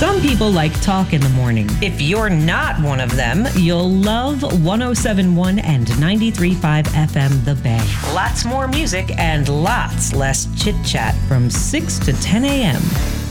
Some people like talk in the morning. If you're not one of them, you'll love 107.1 and 93.5 FM The Bay. Lots more music and lots less chit-chat from 6 to 10 a.m.